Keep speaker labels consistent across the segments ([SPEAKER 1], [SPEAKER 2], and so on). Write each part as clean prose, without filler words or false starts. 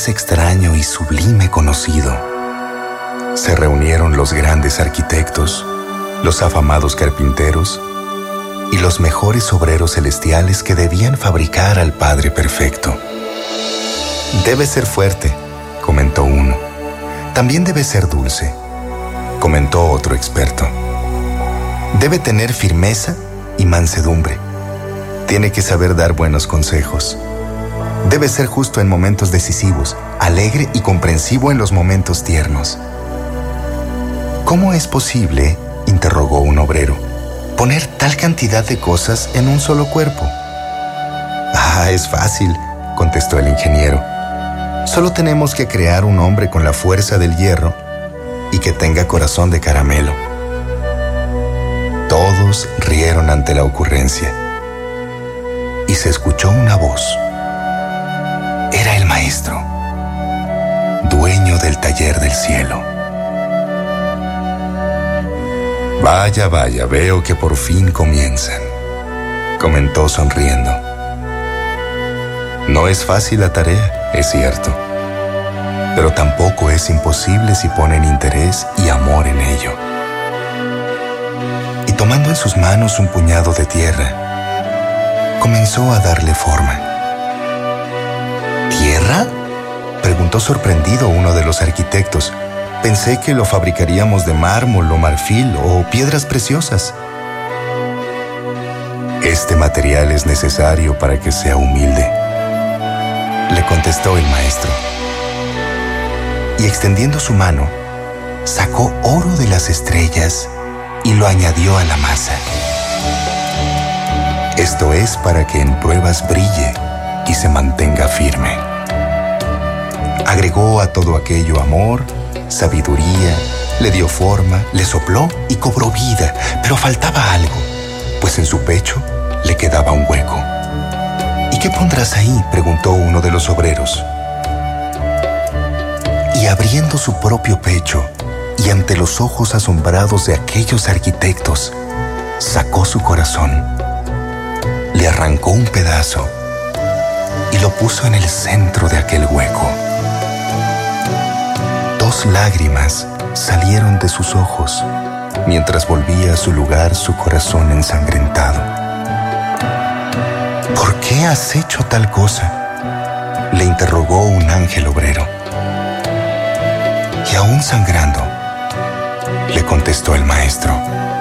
[SPEAKER 1] extraño y sublime conocido. Se reunieron los grandes arquitectos, los afamados carpinteros y los mejores obreros celestiales que debían fabricar al Padre perfecto. Debe ser fuerte, comentó uno. También debe ser dulce, comentó otro experto. Debe tener firmeza y mansedumbre. Tiene que saber dar buenos consejos. Debe ser justo en momentos decisivos, alegre y comprensivo en los momentos tiernos. ¿Cómo es posible, interrogó un obrero, poner tal cantidad de cosas en un solo cuerpo? Es fácil, contestó el ingeniero. Solo tenemos que crear un hombre con la fuerza del hierro y que tenga corazón de caramelo. Todos rieron ante la ocurrencia y se escuchó una voz. Era el maestro, dueño del taller del cielo. Vaya, veo que por fin comienzan, comentó sonriendo. No es fácil la tarea, es cierto, pero tampoco es imposible si ponen interés y amor en ello. Y tomando en sus manos un puñado de tierra, comenzó a darle forma. ¿Tierra?, preguntó sorprendido uno de los arquitectos. Pensé que lo fabricaríamos de mármol o marfil o piedras preciosas. Este material es necesario para que sea humilde, le contestó el maestro. Y extendiendo su mano, sacó oro de las estrellas y lo añadió a la masa. Esto es para que en pruebas brille y se mantenga firme. Agregó a todo aquello amor, sabiduría, le dio forma, le sopló y cobró vida, pero faltaba algo, pues en su pecho le quedaba un hueco. ¿Y qué pondrás ahí?, preguntó uno de los obreros. Y abriendo su propio pecho y ante los ojos asombrados de aquellos arquitectos, sacó su corazón, le arrancó un pedazo y lo puso en el centro de aquel hueco. 2 lágrimas salieron de sus ojos mientras volvía a su lugar su corazón ensangrentado. ¿Por qué has hecho tal cosa?, le interrogó un ángel obrero. Y aún sangrando, le contestó el maestro.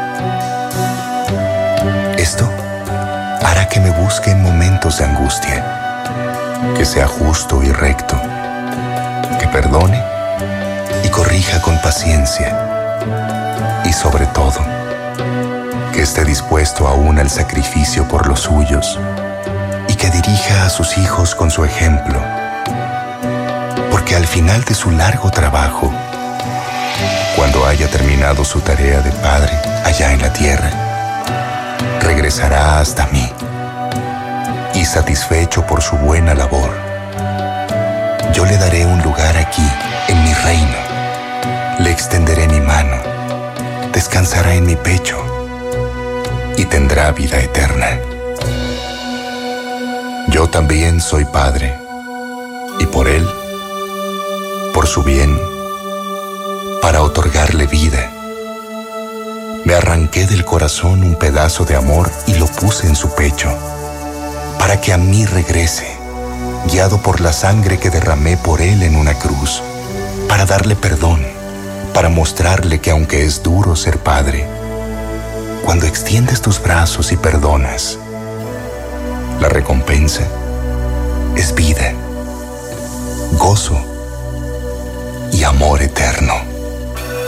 [SPEAKER 1] Esto hará que me busque en momentos de angustia, que sea justo y recto, que perdone y corrija con paciencia, y sobre todo, que esté dispuesto aún al sacrificio por los suyos y que dirija a sus hijos con su ejemplo, porque al final de su largo trabajo, cuando haya terminado su tarea de padre allá en la tierra, regresará hasta mí y satisfecho por su buena labor, yo le daré un lugar aquí en mi reino, le extenderé mi mano, descansará en mi pecho y tendrá vida eterna. Yo también soy padre, y por él, por su bien, para otorgarle vida, me arranqué del corazón un pedazo de amor y lo puse en su pecho, para que a mí regrese, guiado por la sangre que derramé por él en una cruz, para darle perdón, para mostrarle que aunque es duro ser padre, cuando extiendes tus brazos y perdonas, la recompensa es vida, gozo y amor eterno.